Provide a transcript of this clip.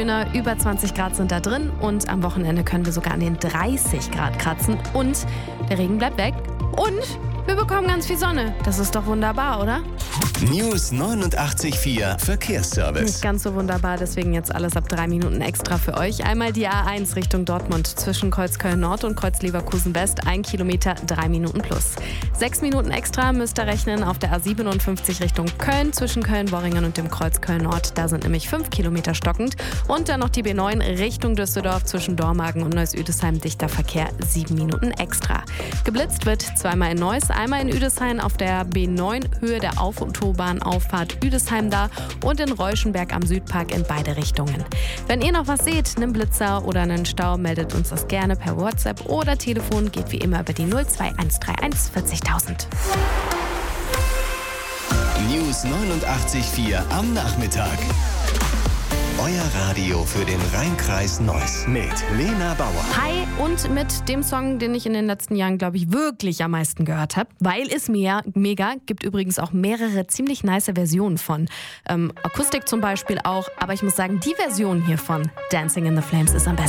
schöner. Über 20 Grad sind da drin und am Wochenende können wir sogar an den 30 Grad kratzen. Und der Regen bleibt weg und wir bekommen ganz viel Sonne. Das ist doch wunderbar, oder? News 89.4 Verkehrsservice. Nicht ganz so wunderbar, deswegen jetzt alles ab 3 Minuten extra für euch. Einmal die A1 Richtung Dortmund zwischen Kreuzköln Nord und Kreuz Leverkusen West. 1 Kilometer, 3 Minuten plus. 6 Minuten extra müsst ihr rechnen auf der A57 Richtung Köln zwischen Köln-Worringen und dem Kreuz Köln Nord. Da sind nämlich 5 Kilometer stockend. Und dann noch die B9 Richtung Düsseldorf zwischen Dormagen und Neuss-Üdesheim. Dichter Verkehr, 7 Minuten extra. Geblitzt wird zweimal in Neuss, einmal in Üdesheim auf der B9 Höhe der Autobahnauffahrt Üdesheim da und in Reuschenberg am Südpark in beide Richtungen. Wenn ihr noch was seht, einen Blitzer oder einen Stau, meldet uns das gerne per WhatsApp oder Telefon. Geht wie immer über die 02131 40.000. News 89.4 am Nachmittag. Euer Radio für den Rhein-Kreis Neuss mit Lena Bauer. Hi, und mit dem Song, den ich in den letzten Jahren, glaube ich, wirklich am meisten gehört habe. Weil es mega, gibt übrigens auch mehrere ziemlich nice Versionen von. Akustik zum Beispiel auch. Aber ich muss sagen, die Version hier von Dancing in the Flames ist am besten.